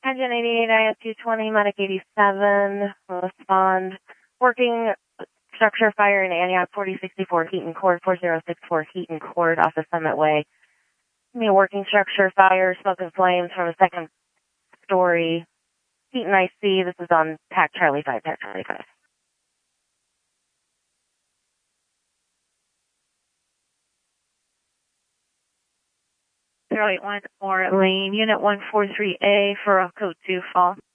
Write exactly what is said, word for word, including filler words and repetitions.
Engine eighty-eight, I S two twenty, Medic eighty-seven, respond. Working structure fire in Antioch, forty sixty-four, heat and cord, four zero six four, heat and cord off of Summit Way. Give me a working structure fire, smoke and flames from a second story. Heat and I C, this is on Pack Charlie five, Pack Charlie five. Charlie one, more lane, unit one four three A for a code two fall.